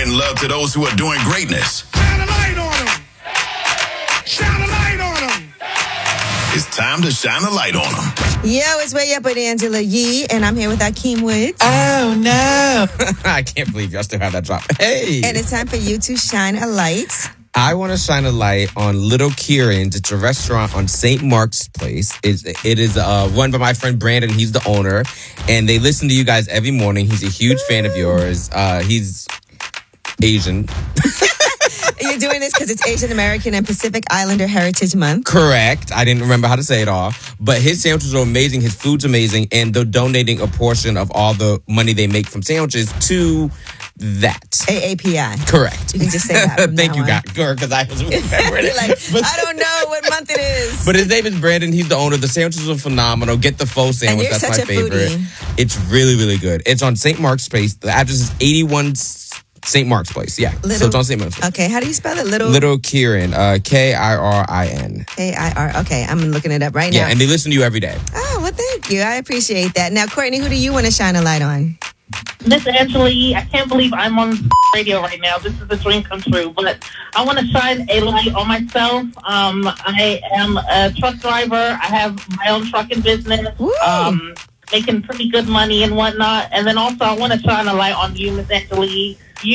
spreading love to those who are doing greatness. Shine a light on them. Shine a light on them. It's time to shine a light on them. Yo, it's Way Up with Angela Yee, and I'm here with Akeem Woods. Oh, no. I can't believe y'all still have that drop. Hey. And it's time for you to shine a light. I want to shine a light on Little Kieran's. It's a restaurant on St. Mark's Place. It is run by my friend Brandon. He's the owner. And they listen to you guys every morning. He's a huge fan of yours. He's Asian. You're doing this because it's Asian American and Pacific Islander Heritage Month. Correct. I didn't remember how to say it all. But his sandwiches are amazing. His food's amazing. And they're donating a portion of all the money they make from sandwiches to that. AAPI. Correct. You can just say that. Thank you, God. Because I was remembering it. Like, I don't know what month it is. But his name is Brandon. He's the owner. The sandwiches are phenomenal. Get the faux sandwich. And you're That's such my a favorite. foodie. It's really, really good. It's on St. Mark's Place. The address is 81 St. Mark's Place. Yeah. So it's on St. Mark's Place. Okay. How do you spell it? Little Kieran. Kirin. K-I-R. Okay. I'm looking it up right now. Yeah, and they listen to you every day. Oh, well, thank you. I appreciate that. Now, Courtney, who do you want to shine a light on? This is Angela Yee. I can't believe I'm on radio right now. This is a dream come true. But I want to shine a light on myself. I am a truck driver. I have my own trucking business. Making pretty good money and whatnot. And then also I want to shine a light on you, Miss Angela Yee.